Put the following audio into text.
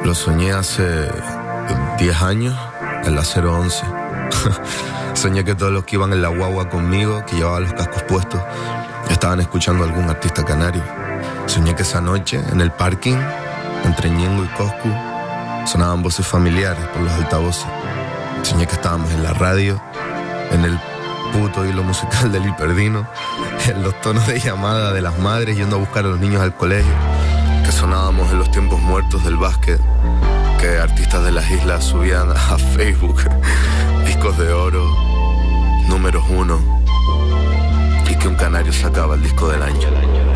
Lo soñé hace 10 años, en la 011. Soñé que todos los que iban en la guagua conmigo, que llevaban los cascos puestos, estaban escuchando a algún artista canario. Soñé que esa noche, en el parking, entre Ñengo y Coscu, sonaban voces familiares por los altavoces. Soñé que estábamos en la radio, en el puto hilo musical del Hiperdino, en los tonos de llamada de las madres yendo a buscar a los niños al colegio, que sonábamos en los tiempos muertos del básquet, que artistas de las islas subían a Facebook discos de oro, números 1, y que un canario sacaba el disco del año.